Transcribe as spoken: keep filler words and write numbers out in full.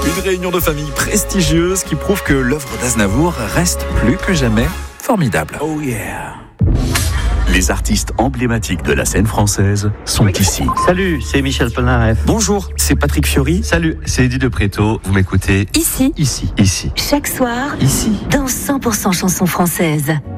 Une réunion de famille prestigieuse qui prouve que l'œuvre d'Aznavour reste plus que jamais formidable. Oh yeah. Les artistes emblématiques de la scène française sont ici. Salut, c'est Michel Polnareff. Bonjour, c'est Patrick Fiori. Salut, c'est Eddie de Préto. Vous m'écoutez Ici. Ici. Ici. Chaque soir. Ici. Dans cent pour cent chansons françaises.